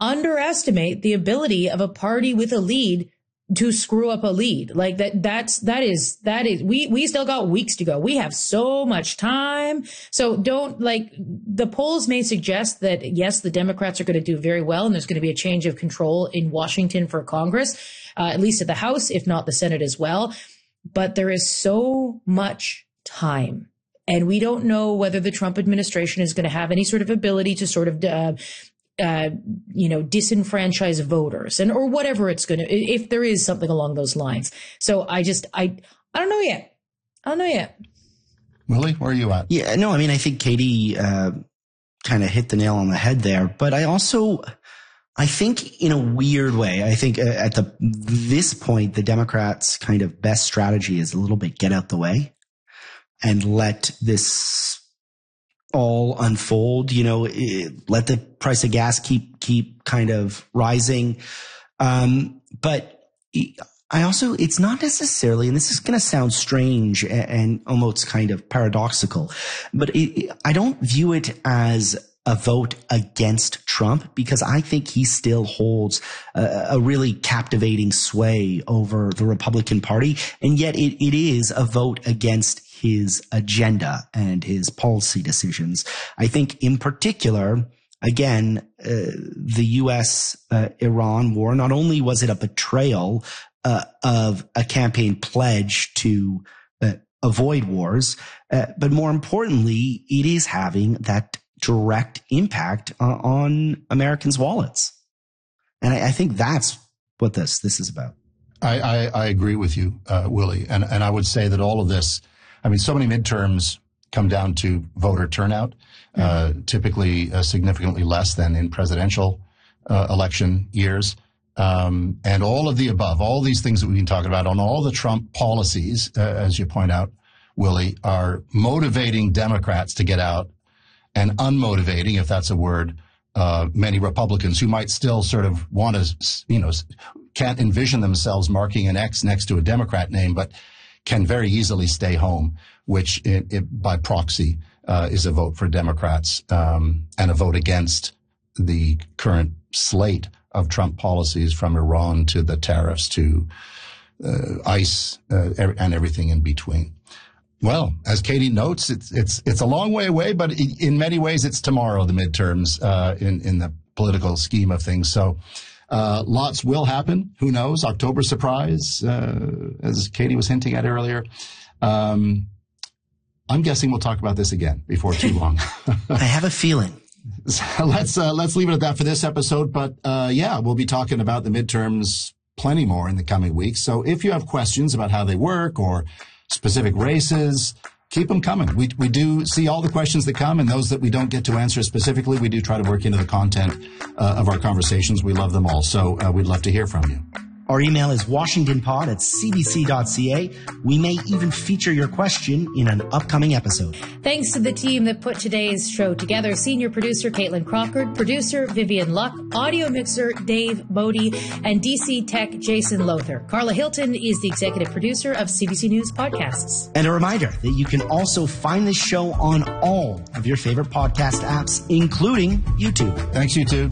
underestimate the ability of a party with a lead to screw up a lead. Like that is, we still got weeks to go. We have so much time. So the polls may suggest that, yes, the Democrats are going to do very well, and there's going to be a change of control in Washington for Congress, at least at the House, if not the Senate as well. But there is so much time. And we don't know whether the Trump administration is going to have any sort of ability to sort of, disenfranchise voters or whatever it's going to, if there is something along those lines. So I don't know yet. Willie, where are you at? Yeah, no, I mean, I think Katie, kind of hit the nail on the head there, but I think in a weird way, I think at this point, the Democrats' kind of best strategy is a little bit get out the way and let this all unfold, let the price of gas keep kind of rising. But it's not necessarily, and this is going to sound strange and almost kind of paradoxical, but I don't view it as a vote against Trump, because I think he still holds a really captivating sway over the Republican Party. And yet it is a vote against his agenda and his policy decisions. I think in particular, again, the U.S.-Iran war, not only was it a betrayal of a campaign pledge to avoid wars, but more importantly, it is having that direct impact on Americans' wallets. And I think that's what this is about. I agree with you, Willie. And I would say that all of this, I mean, so many midterms come down to voter turnout, typically significantly less than in presidential election years. And all of the above, all these things that we've been talking about on all the Trump policies, as you point out, Willie, are motivating Democrats to get out and unmotivating, if that's a word, many Republicans who might still sort of want to, can't envision themselves marking an X next to a Democrat name, but can very easily stay home, which by proxy is a vote for Democrats and a vote against the current slate of Trump policies, from Iran to the tariffs to ICE and everything in between. Well, as Katie notes, it's a long way away, but in many ways it's tomorrow, the midterms, in the political scheme of things. So, lots will happen. Who knows? October surprise, as Katie was hinting at earlier. I'm guessing we'll talk about this again before too long. I have a feeling. So let's leave it at that for this episode. But, we'll be talking about the midterms plenty more in the coming weeks. So if you have questions about how they work or specific races, keep them coming. We do see all the questions that come, and those that we don't get to answer specifically, we do try to work into the content of our conversations. We love them all. So we'd love to hear from you. Our email is washingtonpod@cbc.ca. We may even feature your question in an upcoming episode. Thanks to the team that put today's show together. Senior producer Caitlin Crawford, producer Vivian Luck, audio mixer Dave Bodie, and DC Tech Jason Lothar. Carla Hilton is the executive producer of CBC News Podcasts. And a reminder that you can also find this show on all of your favorite podcast apps, including YouTube. Thanks, YouTube.